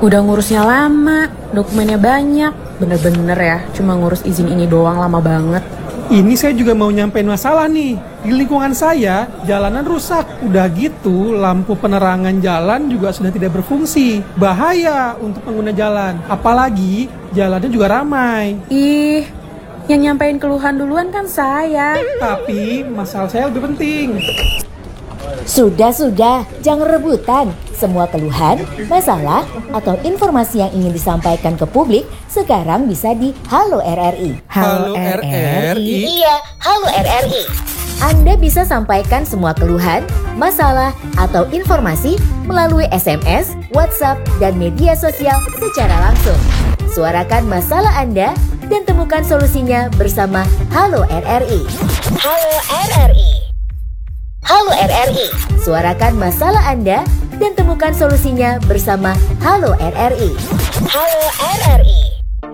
Udah ngurusnya lama, dokumennya banyak. Bener-bener ya, cuma ngurus izin ini doang lama banget. Ini saya juga mau nyampein masalah nih. Di lingkungan saya, jalanan rusak. Udah gitu, lampu penerangan jalan juga sudah tidak berfungsi. Bahaya untuk pengguna jalan. Apalagi, jalannya juga ramai. Ih, yang nyampein keluhan duluan kan saya. Tapi, masalah saya lebih penting. Sudah, jangan rebutan. Semua keluhan, masalah, atau informasi yang ingin disampaikan ke publik sekarang bisa di Halo RRI. Halo RRI? Iya, Halo RRI. Anda bisa sampaikan semua keluhan, masalah, atau informasi melalui SMS, WhatsApp, dan media sosial secara langsung. Suarakan masalah Anda dan temukan solusinya bersama Halo RRI. Halo RRI. Halo RRI, suarakan masalah Anda dan temukan solusinya bersama Halo RRI. Halo RRI.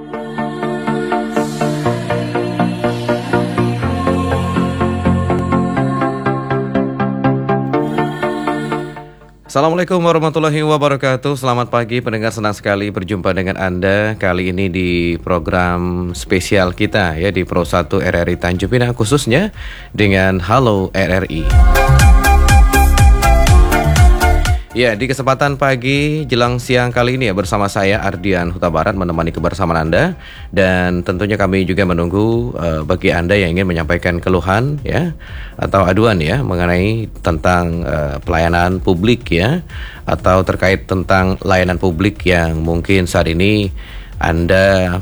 Assalamualaikum warahmatullahi wabarakatuh. Selamat pagi pendengar, senang sekali berjumpa dengan Anda kali ini di program spesial kita ya di Pro 1 RRI Tanjung Pinang, khususnya dengan Halo RRI. Ya, di kesempatan pagi jelang siang kali ini ya bersama saya Ardian Huta Barat menemani kebersamaan Anda, dan tentunya kami juga menunggu bagi Anda yang ingin menyampaikan keluhan ya atau aduan ya mengenai tentang pelayanan publik ya, atau terkait tentang layanan publik yang mungkin saat ini Anda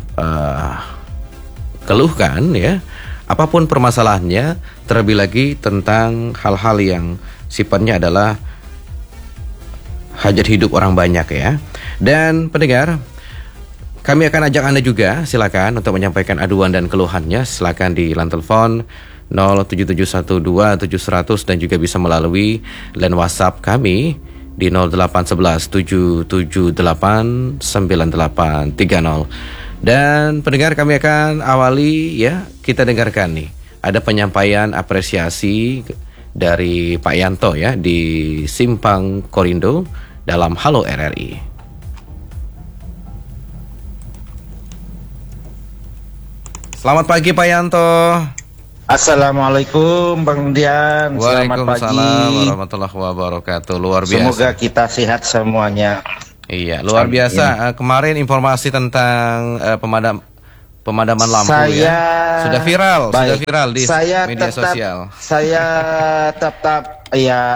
keluhkan ya, apapun permasalahannya, terlebih lagi tentang hal-hal yang sifatnya adalah hajat hidup orang banyak ya. Dan pendengar, kami akan ajak Anda juga silakan untuk menyampaikan aduan dan keluhannya. Silakan di line telepon 07712-700 dan juga bisa melalui line WhatsApp kami di 0811-778-9830. Dan pendengar, kami akan awali ya, kita dengarkan nih ada penyampaian apresiasi dari Pak Yanto ya di Simpang Korindo dalam Halo RRI. Selamat pagi Pak Yanto. Assalamualaikum Bang Dian. Waalaikumsalam warahmatullahi wabarakatuh. Luar biasa. Semoga kita sehat semuanya. Iya, luar biasa. Kemarin informasi tentang pemadaman lampu sudah viral, di media sosial. Saya tetap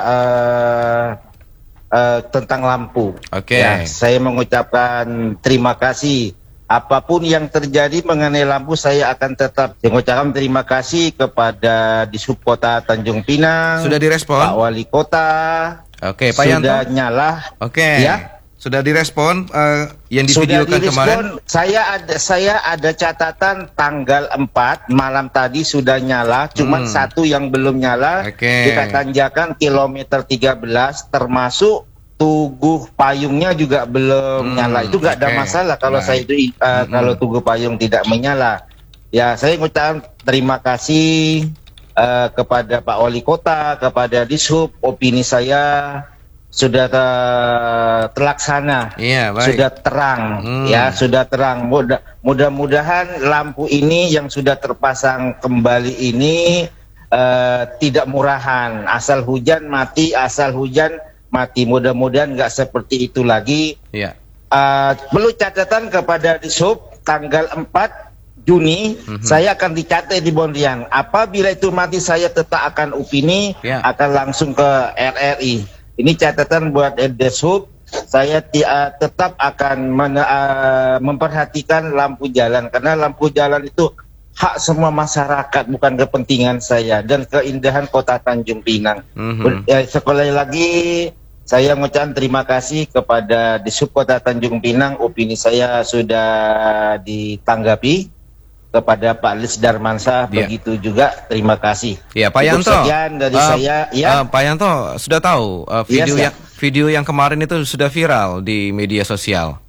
tentang lampu. Oke. Ya, saya mengucapkan terima kasih. Apapun yang terjadi mengenai lampu, saya akan tetap mengucapkan terima kasih kepada Dishub Kota Tanjung Pinang. Sudah direspon? Pak Wali Kota. Oke, Pak Yanto. Sudah nyala. Oke. Ya. Sudah direspon yang divideokan kemarin? Saya ada catatan tanggal 4 malam tadi sudah nyala, cuman satu yang belum nyala. Kita tanjakan kilometer 13 termasuk tugu payungnya juga belum nyala. Itu gak ada masalah kalau saya itu kalau tugu payung tidak menyala. Ya, saya mengucapkan terima kasih kepada Pak Wali Kota, kepada Dishub. Opini saya sudah terlaksana, sudah terang, ya sudah terang. Mudah-mudahan lampu ini yang sudah terpasang kembali ini tidak murahan. Asal hujan mati, asal hujan mati. Mudah-mudahan nggak seperti itu lagi. Perlu catatan kepada Dishub, tanggal 4 Juni saya akan dicatat di Bondian. Apabila itu mati, saya tetap akan opini, akan langsung ke RRI. Ini catatan buat Dishub. Saya tetap akan memperhatikan lampu jalan, karena lampu jalan itu hak semua masyarakat, bukan kepentingan saya dan keindahan Kota Tanjung Pinang. Sekali lagi saya mengucapkan terima kasih kepada Dishub Kota Tanjung Pinang. Opini saya sudah ditanggapi. Kepada Pak Lis Darmansyah begitu juga, terima kasih. Ya, Pak Yanto. Sekian dari saya. Ya. Pak Yanto sudah tahu video yang kemarin itu sudah viral di media sosial.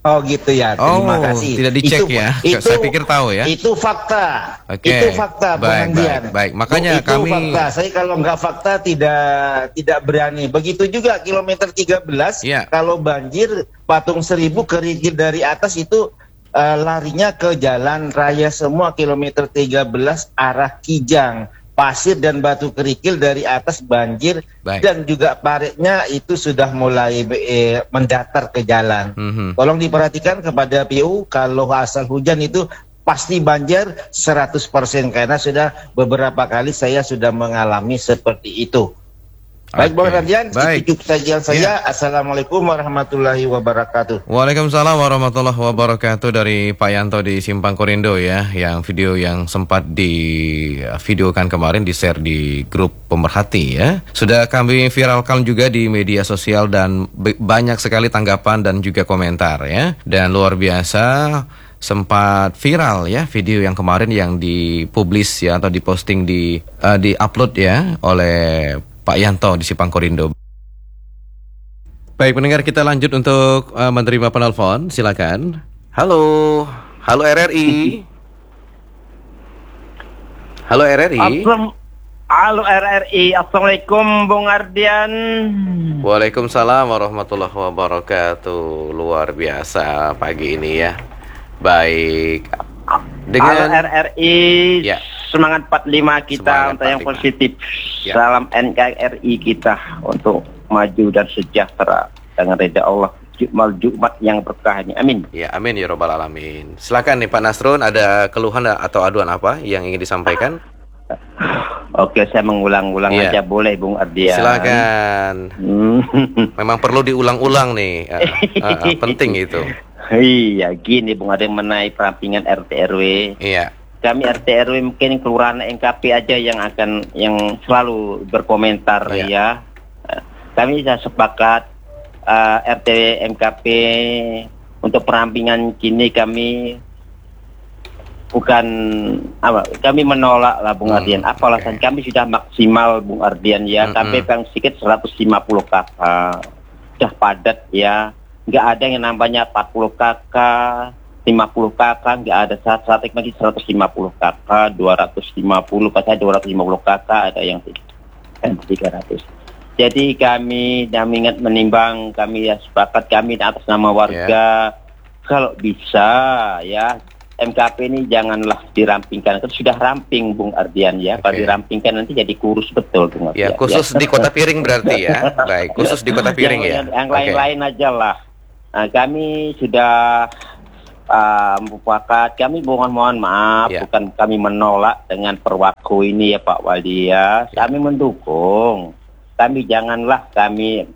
Oh gitu ya, terima kasih. Tidak dicek ya? Saya pikir tahu ya. Itu fakta. Oke. Itu fakta, baik. Makanya itu kami. Fakta. Saya kalau nggak fakta tidak berani. Begitu juga kilometer 13. Ya. Kalau banjir Patung Seribu kerikil dari atas itu larinya ke jalan raya semua kilometer 13 arah Kijang. Pasir dan batu kerikil dari atas banjir. Baik. Dan juga paritnya itu sudah mulai mendatar ke jalan. Tolong diperhatikan kepada PU kalau asal hujan itu pasti banjir 100% karena sudah beberapa kali saya sudah mengalami seperti itu. Baik, Bang Ardian, itu saja saya. Assalamualaikum warahmatullahi wabarakatuh. Waalaikumsalam warahmatullahi wabarakatuh dari Pak Yanto di Simpang Korindo ya, yang video yang sempat divideokan kemarin di-share di grup pemerhati ya. Sudah kami viralkan juga di media sosial dan banyak sekali tanggapan dan juga komentar ya. Dan luar biasa sempat viral ya video yang kemarin yang dipublis ya atau diposting di-upload ya oleh Pak Yanto di Simpang Korindo. Baik, pendengar, kita lanjut untuk menerima penelpon. Silakan. Halo RRI. Halo RRI. Halo RRI. Assalamualaikum Bung Ardian. Waalaikumsalam warahmatullahi wabarakatuh. Luar biasa pagi ini ya. Baik. Halo RRI. Ya. Semangat 45 kita untuk yang positif. Ya. Salam NKRI kita untuk maju dan sejahtera dengan ridha Allah. Jumat yang berkah ini. Amin. Ya, amin ya robbal alamin. Silakan nih Pak Nasrun, ada keluhan atau aduan apa yang ingin disampaikan? Oke, saya mengulang-ulang aja boleh Bung Ardian. Silakan. Memang perlu diulang-ulang nih. Penting itu. Iya, gini Bung Ardian mengenai perampingan RT RW. Iya. Kami RT RW mungkin kelurahan NKP aja yang selalu berkomentar ya. Kami sudah sepakat RT MKP untuk perampingan kini kami bukan kami menolak lah Bung Ardian. Apa alasan kami sudah maksimal Bung Ardian ya. Kami yang sedikit 150 kakak sudah padat ya. Nggak ada yang namanya 40 kakak, 50 kakak, nggak ada saat lagi 150 kakak, 250, pas saya 250 kakak, ada yang 300. Jadi kami ingat menimbang, kami ya sepakat kami atas nama warga, kalau bisa ya MKP ini janganlah dirampingkan. Kan sudah ramping Bung Ardian ya, kalau dirampingkan nanti jadi kurus betul Bung Ardian. Ya, khusus di Kota Piring berarti ya. Baik, khusus di Kota Piring ya. Yang lain-lain aja lah. Nah, kami sudah mufakat, kami mohon maaf, bukan kami menolak dengan perwaku ini ya Pak Wali ya. Kami mendukung. Kami janganlah kami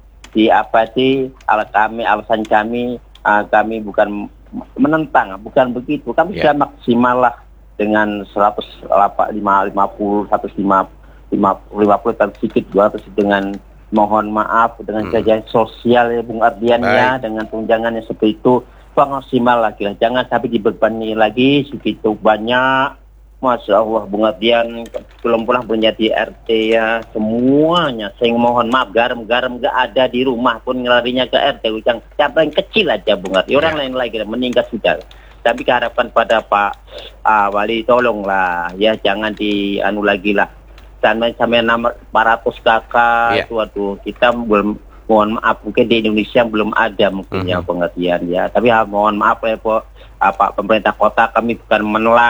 alasan kami bukan menentang, bukan begitu. Kami sudah maksimal lah dengan 150, 150 dan sedikit 200 dengan mohon maaf dengan kajian sosial ya Bung Ardian ya, dengan tunjangannya seperti itu maksimal lagi lah, jangan sampai dibebani lagi segitu banyak. Masya Allah Bung Ardian belum pernah menjadi RT ya semuanya. Saya mohon maaf, garam gak ada di rumah pun ngelarinya ke RT yang siapa yang kecil aja Bung Ardian. Orang lain lagi meninggal sudah. Tapi keharapan pada Pak Wali tolonglah ya, jangan dianu lagi lah. Sampai 400 kakak itu waduh, kita belum, mohon maaf mungkin di Indonesia belum ada mungkin yang pengertian ya. Tapi mohon maaf ya Pak pemerintah kota, kami bukan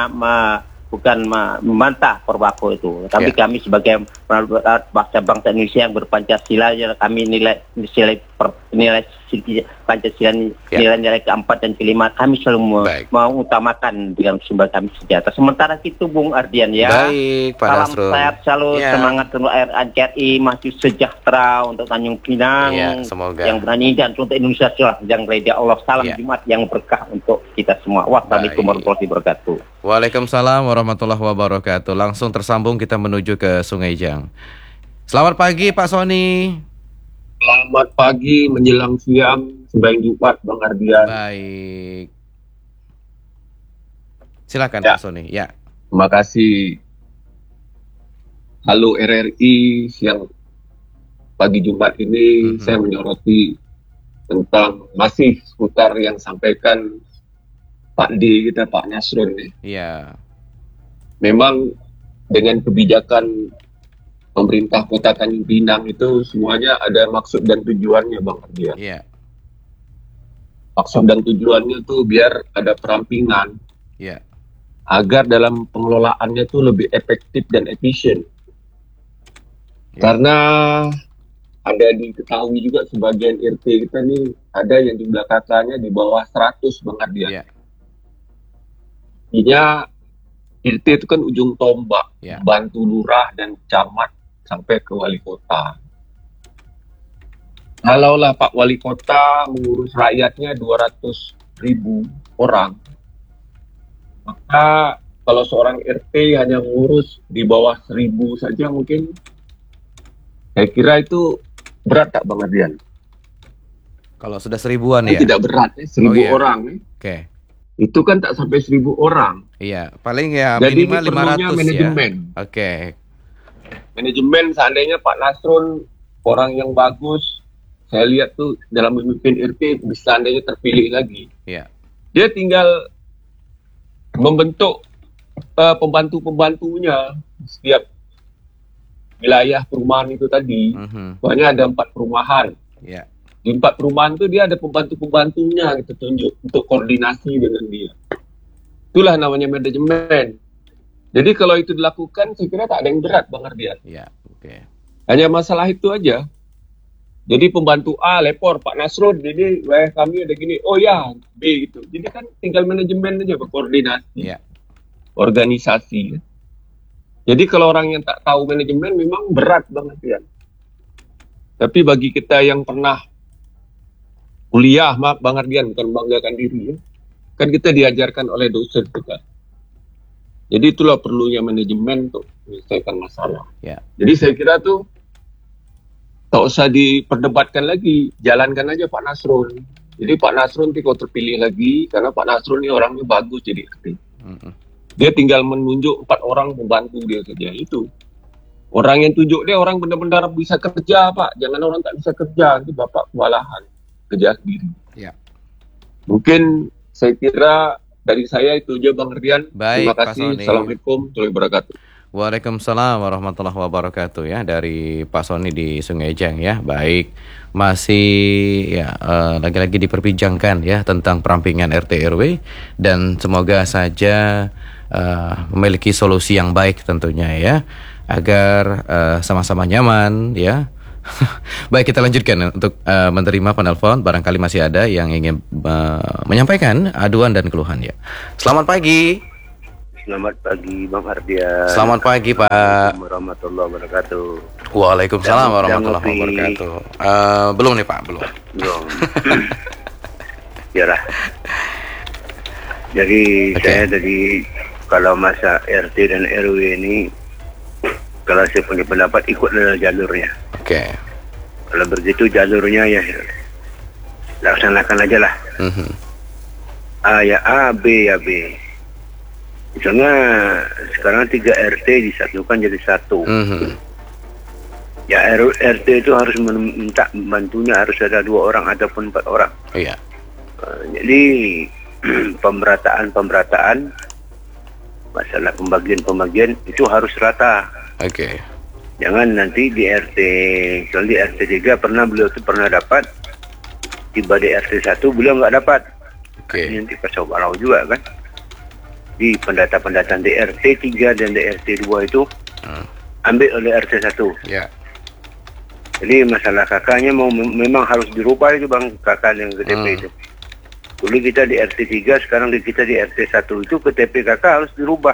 membantah perwaku itu. Tapi kami sebagai bangsa Indonesia yang berpancasila ya, kami nilai Pancasila nilai keempat dan kelima kami selalu mengutamakan dengan sumber kami sejahtera. Sementara itu Bung Ardian ya. Baik, Pak salam Nasrun. Sehat selalu, semangat untuk NKRI masih sejahtera untuk Tanjung Pinang yang berani dan untuk Indonesia yang ridha Allah. Salam Jumat yang berkah untuk kita semua. Wassalamualaikum warahmatullahi wabarakatuh. Waalaikumsalam warahmatullahi wabarakatuh. Langsung tersambung kita menuju ke Sungai Jang. Selamat pagi Pak Sony. Selamat pagi menjelang siang sembahyang Jumat Bang Ardian. Baik. Silakan Pak Sony. Ya. Terima kasih. Halo RRI, siang pagi Jumat ini saya menyoroti tentang masih seputar yang sampaikan Pak D kita, Pak Nasrun nih. Iya. Memang dengan kebijakan pemerintah Kota Tanjung Pinang itu semuanya ada maksud dan tujuannya, Bang Ardian. Iya. Maksud dan tujuannya tuh biar ada perampingan. Iya. Agar dalam pengelolaannya tuh lebih efektif dan efisien. Karena ada diketahui juga sebagian RT kita nih ada yang jumlah kakaknya di bawah 100, Bang Ardian. Artinya RT itu kan ujung tombak, bantu lurah dan camat sampai ke wali kota. Kalaulah Pak Wali Kota mengurus rakyatnya 200.000 orang, maka kalau seorang RT hanya mengurus di bawah 1.000 saja mungkin, saya kira itu berat tak Bang Ardian? Kalau sudah 1.000-an ya? Tidak berat, 1.000 orang nih. Oke. Itu kan tak sampai 1.000 orang. Iya, paling ya jadi minimal 500 manajemen. Ya. Oke. Manajemen seandainya Pak Nasrun orang yang bagus, saya lihat tuh dalam memimpin RT bisa seandainya terpilih lagi. Iya. Dia tinggal membentuk pembantu-pembantunya setiap wilayah perumahan itu tadi. Pokoknya ada 4 perumahan. Iya. Di 4 perumahan itu dia ada pembantu-pembantunya gitu tunjuk untuk koordinasi dengan dia. Itulah namanya manajemen. Jadi kalau itu dilakukan, saya kira tak ada yang berat, Bang Ardian. Iya, oke. Hanya masalah itu aja. Jadi pembantu A lepor Pak Nasrun, jadi wilayah kami ada gini, oh ya B gitu. Jadi kan tinggal manajemen aja berkoordinasi, organisasi. Jadi kalau orang yang tak tahu manajemen memang berat, Bang Ardian. Tapi bagi kita yang pernah kuliah, maaf Bang Ardian, bukan banggakan diri ya, kan kita diajarkan oleh dosen kita. Jadi itulah perlunya manajemen untuk menyelesaikan masalah. Jadi saya kira tuh tak usah diperdebatkan lagi, jalankan aja Pak Nasrun. Jadi Pak Nasrun kalau terpilih lagi, karena Pak Nasrun ini orangnya bagus jadi RT. Dia tinggal menunjuk 4 orang pembantu dia saja, itu. Orang yang tunjuk dia orang benar-benar bisa kerja Pak, jangan orang tak bisa kerja, nanti Bapak kewalahan, kerja sendiri. Mungkin saya kira dari saya itu aja Bang Ardian. Baik, terima kasih. Assalamualaikum warahmatullahi wabarakatuh. Waalaikumsalam warahmatullahi wabarakatuh ya, dari Pak Sony di Sungai Jang ya. Baik, masih ya lagi-lagi diperbincangkan ya tentang perampingan RT RW, dan semoga saja memiliki solusi yang baik tentunya ya, agar sama-sama nyaman ya. Baik, kita lanjutkan untuk menerima penelpon. Barangkali masih ada yang ingin menyampaikan aduan dan keluhan ya. Selamat pagi. Selamat pagi Bang Ardian. Selamat pagi Pak. Assalamualaikum warahmatullahi wabarakatuh. Waalaikumsalam warahmatullahi wabarakatuh. Belum nih Pak, belum. Yalah. Jadi saya dari kalau masa RT dan RW ini, kalau saya punya pendapat ikut jalurnya. Kalau begitu jalurnya ya laksanakan aja lah. A ya A, B ya B. Misalnya sekarang 3 RT disatukan jadi 1. Ya RT itu harus minta bantunya harus ada 2 orang ataupun 4 orang. Jadi pemerataan masalah pembagian itu harus rata. Jangan nanti di RT, kalau di RT 3 beliau itu pernah dapat, tiba di RT 1 beliau nggak dapat. Nanti kacau balau juga kan. Di pendataan di RT 3 dan di RT 2 itu ambil oleh RT 1. Jadi masalah kakaknya memang harus dirubah itu Bang, kakak yang KTP itu. Dulu kita di RT 3, sekarang kita di RT 1 itu KTP kakak harus dirubah.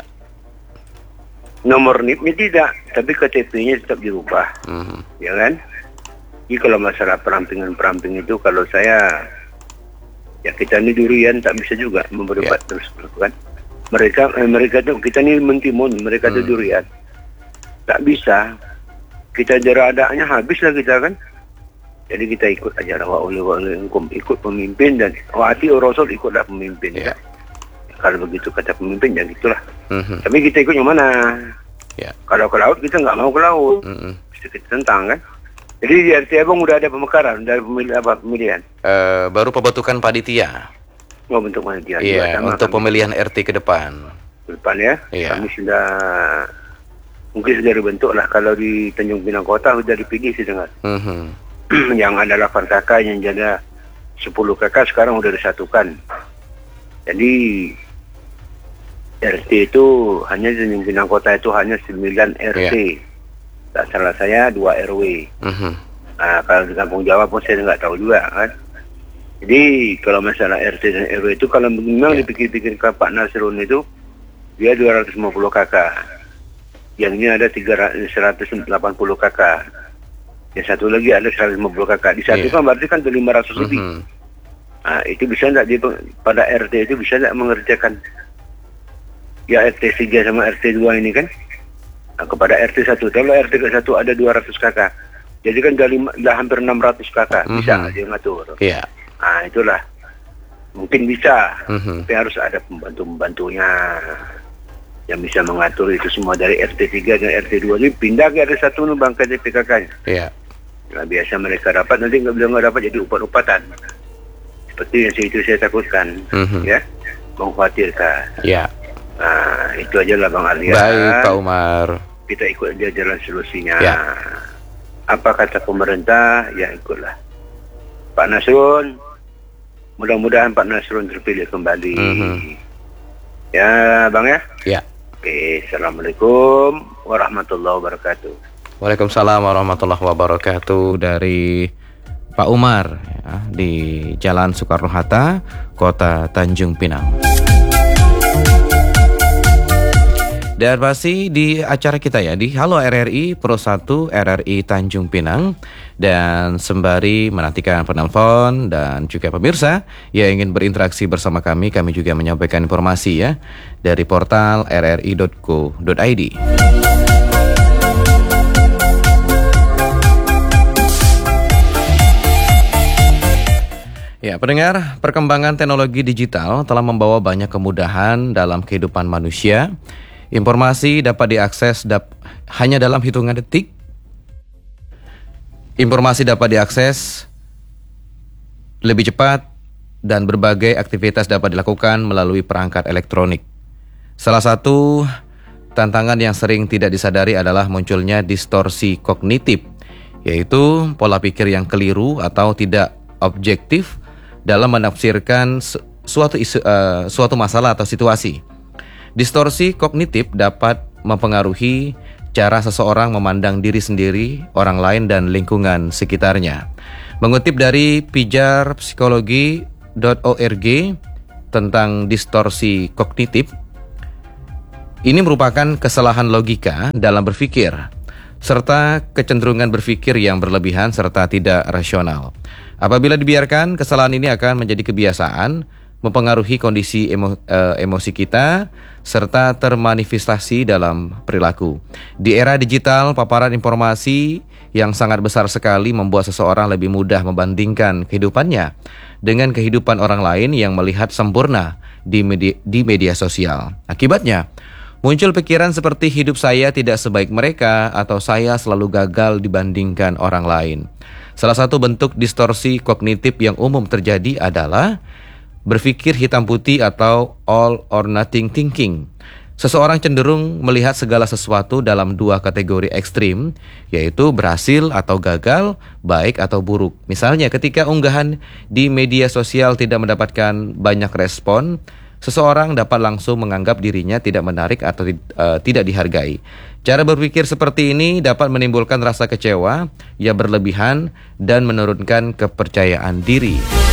Nomor NIP-nya tidak, tapi KTP-nya tetap dirubah. Ya kan? Jadi kalau masalah perampingan itu, kalau saya, ya kita ini durian tak bisa juga memberdebat terus kan. Mereka tuh, kita ini mentimun, mereka tuh durian. Tak bisa. Kita jaraknya habis lah kita kan. Jadi kita ikut aja lah ikut pemimpin, dan wa'ati rasul ikutlah pemimpin. Kalau begitu kata pemimpin ya gitulah. Tapi kita ikut yang mana? Kalau ke laut kita nggak mau ke laut. Mesti kita tentang kan. Jadi di RT Abang udah ada pemekaran dari pemilihan? Baru pembentukan panitia. Oh, bentuk panitia. Iya, untuk pemilihan RT ke depan. Ke depan ya? Iya. Kami sudah, mungkin sudah dibentuk lah. Kalau di Tanjung Pinang Kota sudah dipilih sih dengar. Yang ada 8 kakak, yang ada 10 kakak sekarang sudah disatukan. Jadi RT itu hanya di Tanjung Pinang Kota itu hanya 9 RT. Tak salah saya 2 RW. Nah, kalau di Kampung Jawa pun saya nggak tahu juga kan. Jadi kalau masalah RT dan RW itu kalau memang dipikir-pikir ke Pak Nasrun itu dia 250 kakak. Yang ini ada 180 kakak. Yang satu lagi ada 150 kakak. Disatukan berarti kan 500 lebih. Nah, itu bisa nggak pada RT itu bisa nggak mengerjakan ya RT 3 sama RT 2 ini kan? Nah, kepada RT 1, kalau RT ke 1 ada 200 kakak, jadi kan dah hampir 600 kakak, bisa dia ngatur. Iya. Nah, itulah, mungkin bisa, tapi harus ada pembantu-pembantunya yang bisa mengatur itu semua dari RT 3 dan RT 2 ini pindah ke RT 1 nih bang KTP kakaknya. Iya. Nah, biasa mereka dapat, nanti nggak dapat jadi upat-upatan. Seperti yang itu saya takutkan, ya, mengkhawatirkan. Iya. Nah, itu aja lah Bang Ardian. Baik Pak Umar. Kita ikut aja jalan solusinya. Ya. Apa kata pemerintah, ya ikutlah. Pak Nasrun, mudah-mudahan Pak Nasrun terpilih kembali. Ya Bang ya? Ya. Oke, Assalamualaikum warahmatullahi wabarakatuh. Waalaikumsalam warahmatullahi wabarakatuh. Dari Pak Umar ya, di Jalan Soekarno-Hatta, Kota Tanjung Pinang. Dan masih di acara kita ya, di Halo RRI Pro 1 RRI Tanjung Pinang. Dan sembari menantikan penelpon dan juga pemirsa yang ingin berinteraksi bersama kami juga menyampaikan informasi ya dari portal rri.co.id. Ya, pendengar, perkembangan teknologi digital telah membawa banyak kemudahan dalam kehidupan manusia. Informasi dapat diakses hanya dalam hitungan detik. Informasi dapat diakses lebih cepat dan berbagai aktivitas dapat dilakukan melalui perangkat elektronik. Salah satu tantangan yang sering tidak disadari adalah munculnya distorsi kognitif, yaitu pola pikir yang keliru atau tidak objektif dalam menafsirkan suatu masalah atau situasi. Distorsi kognitif dapat mempengaruhi cara seseorang memandang diri sendiri, orang lain, dan lingkungan sekitarnya. Mengutip dari pijarpsikologi.org tentang distorsi kognitif, ini merupakan kesalahan logika dalam berpikir, serta kecenderungan berpikir yang berlebihan serta tidak rasional. Apabila dibiarkan, kesalahan ini akan menjadi kebiasaan, mempengaruhi kondisi emosi kita, serta termanifestasi dalam perilaku. Di era digital, paparan informasi yang sangat besar sekali membuat seseorang lebih mudah membandingkan kehidupannya dengan kehidupan orang lain yang melihat sempurna di media sosial. Akibatnya, muncul pikiran seperti hidup saya tidak sebaik mereka atau saya selalu gagal dibandingkan orang lain. Salah satu bentuk distorsi kognitif yang umum terjadi adalah berpikir hitam putih atau all or nothing thinking. Seseorang cenderung melihat segala sesuatu dalam dua kategori ekstrim, yaitu berhasil atau gagal, baik atau buruk. Misalnya ketika unggahan di media sosial tidak mendapatkan banyak respon, seseorang dapat langsung menganggap dirinya tidak menarik atau tidak dihargai. Cara berpikir seperti ini dapat menimbulkan rasa kecewa yang berlebihan dan menurunkan kepercayaan diri.